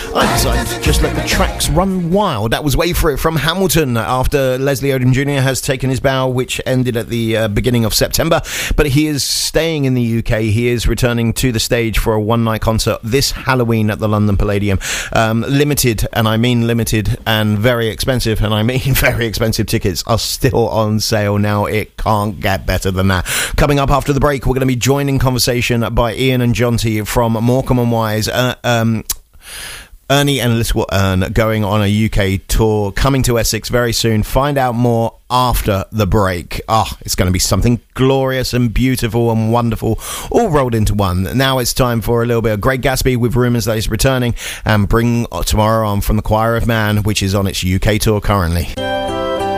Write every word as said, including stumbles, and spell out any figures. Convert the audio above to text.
I decided to just let the tracks run wild. That was Wait For It from Hamilton, after Leslie Odom Junior has taken his bow, which ended at the uh, beginning of September. But he is staying in the U K. He is returning to the stage for a one-night concert this Halloween at the London Palladium. Um, limited, and I mean limited, and very expensive, and I mean very expensive tickets are still on sale now. It can't get better than that. Coming up after the break, we're going to be joined in conversation by Ian and Jonty from Morecambe and Wise. Uh, um... Ernie and Little Ern going on a U K tour, coming to Essex very soon. Find out more after the break. Ah, oh, it's going to be something glorious and beautiful and wonderful, all rolled into one. Now it's time for a little bit of Greg Gatsby with rumours that he's returning, and Bring Tomorrow On from the Choir of Man, which is on its U K tour currently.